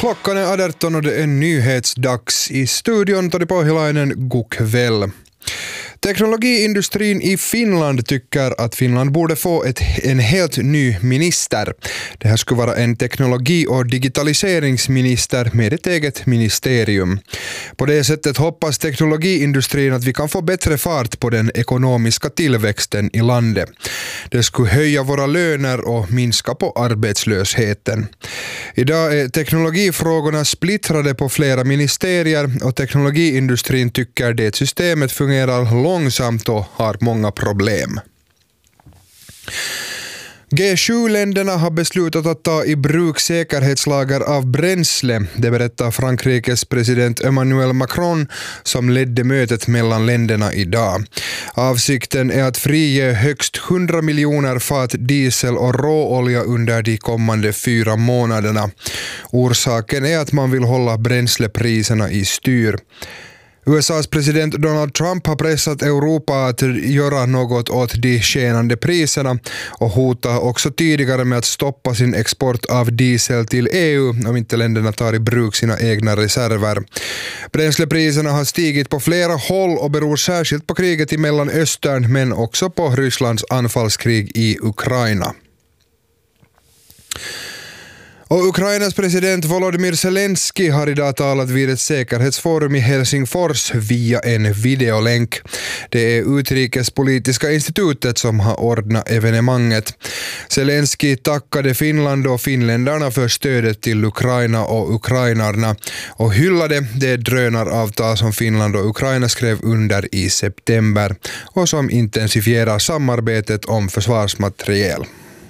Klockan är 18 och det är nyhetsdags. I studion Toni Pohjolainen, god kväll. Teknologiindustrin i Finland tycker att Finland borde få en helt ny minister. Det här skulle vara en teknologi- och digitaliseringsminister med ett eget ministerium. På det sättet hoppas teknologiindustrin att vi kan få bättre fart på den ekonomiska tillväxten i landet. Det skulle höja våra löner och minska på arbetslösheten. Idag är teknologifrågorna splittrade på flera ministerier och teknologiindustrin tycker det systemet fungerar långsamt och har många problem. G7-länderna har beslutat att ta i bruk säkerhetslager av bränsle. Det berättar Frankrikes president Emmanuel Macron som ledde mötet mellan länderna idag. Avsikten är att frige högst 100 miljoner fat diesel och råolja under de kommande 4 månaderna. Orsaken är att man vill hålla bränslepriserna i styr. USAs president Donald Trump har pressat Europa att göra något åt de skenande priserna och hotar också tidigare med att stoppa sin export av diesel till EU om inte länderna tar i bruk sina egna reserver. Bränslepriserna har stigit på flera håll och beror särskilt på kriget i Mellanöstern men också på Rysslands anfallskrig i Ukraina. Och Ukrainas president Volodymyr Zelensky har idag talat vid ett säkerhetsforum i Helsingfors via en videolänk. Det är Utrikespolitiska institutet som har ordnat evenemanget. Zelensky tackade Finland och finländarna för stödet till Ukraina och ukrainarna och hyllade det drönaravtal som Finland och Ukraina skrev under i september och som intensifierar samarbetet om försvarsmateriel.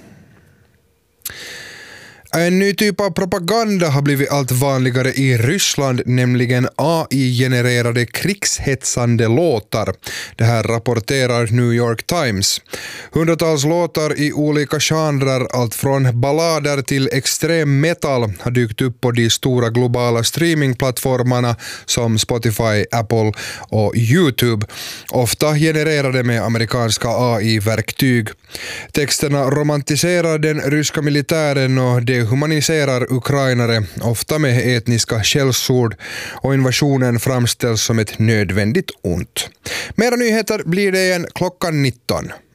En ny typ av propaganda har blivit allt vanligare i Ryssland, nämligen AI-genererade krigshetsande låtar. Det här rapporterar New York Times. Hundratals låtar i olika genrer, allt från ballader till extrem metal, har dykt upp på de stora globala streamingplattformarna som Spotify, Apple och YouTube, ofta genererade med amerikanska AI-verktyg. Texterna romantiserar den ryska militären och humaniserar ukrainare, ofta med etniska källsord, och invasionen framställs som ett nödvändigt ont. Mera nyheter blir det igen klockan 19.